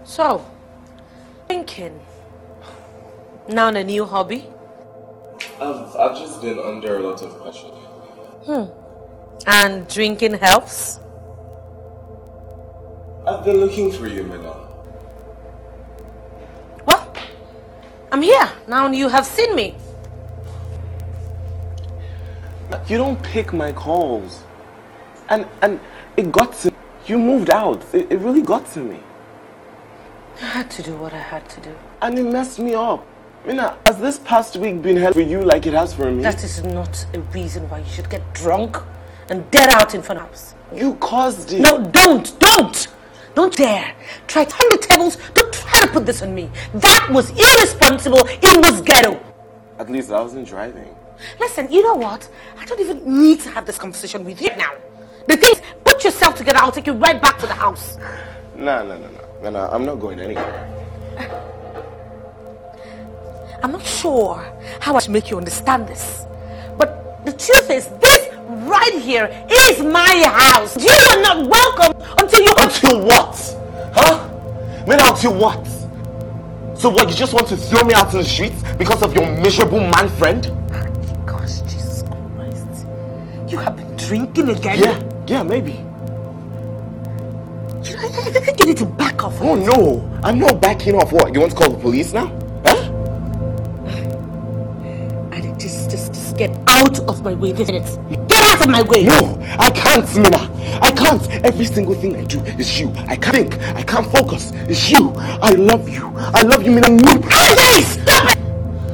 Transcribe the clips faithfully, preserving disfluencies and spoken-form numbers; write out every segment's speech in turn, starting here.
So, drinking. Now a new hobby? I've, I've just been under a lot of pressure. Hmm. And drinking helps? I've been looking for you, Mina. Well, I'm here. Now you have seen me. You don't pick my calls. And and it got to me. You moved out. It, it really got to me. I had to do what I had to do. And it messed me up. Mina, has this past week been hell for you like it has for me? That is not a reason why you should get drunk and dead out in front of us. You caused it. No, don't, don't! Don't dare. Try to turn the tables. Don't try to put this on me. That was irresponsible. It was ghetto. At least I wasn't driving. Listen, you know what? I don't even need to have this conversation with you now. The thing is, put yourself together. I'll take you right back to the house. No, no, no, no. Mina, I'm not going anywhere. I'm not sure how I should make you understand this. But the truth is, this right here is my house. You are not welcome until you... Until what? Huh? Mina, until what? So what, you just want to throw me out in the streets because of your miserable man friend? Gosh, Jesus Christ. You have been drinking again? Yeah, yeah, maybe. You know, I think you need to back off. Oh no, I'm not backing off. What, you want to call the police now? Huh? And just, just, just get out of my way this minute. Get out of my way! No, I can't, Mina. I can't. Every single thing I do is you. I can't think. I can't focus. It's you. I love you. I love you, Mina. No. Hey, stop it!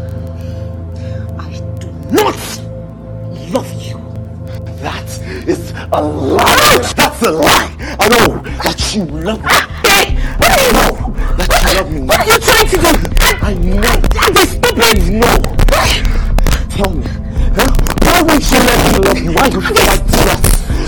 I do not love you. That is a lie. That's a lie. I know that you love me. Hey, I know that you love me. What are you trying to do? I know. This stupid. No. Tell me. Huh? Why won't you let me love you? Why you fight us?